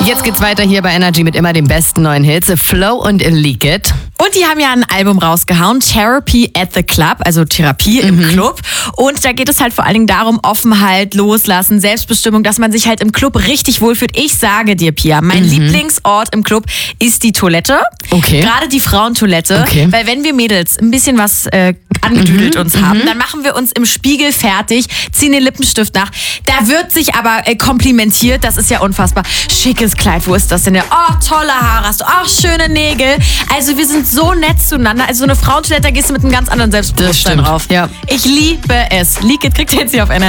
Jetzt geht's weiter hier bei Energy mit immer den besten neuen Hits. Flow und Leak It. Und die haben ja ein Album rausgehauen, Therapy at the Club, also Therapie im Club. Und da geht es halt vor allen Dingen darum, Offenheit, Loslassen, Selbstbestimmung, dass man sich halt im Club richtig wohlfühlt. Ich sage dir, Pia, mein Lieblingsort im Club ist die Toilette. Okay. Gerade die Frauentoilette. Okay. Weil wenn wir Mädels ein bisschen was angedüdelt uns haben, dann machen wir uns im Spiegel fertig, ziehen den Lippenstift nach. Da wird sich aber komplimentiert, das ist ja unfassbar. Schickes Kleid, wo ist das denn? Oh, tolle Haare hast du, ach, schöne Nägel. Also wir sind so nett zueinander. Also so eine Frauentoilette, da gehst du mit einem ganz anderen Selbstbewusstsein Das stimmt. drauf. Ja. Ich liebe es. Leak It kriegt ihr jetzt hier auf NRJ.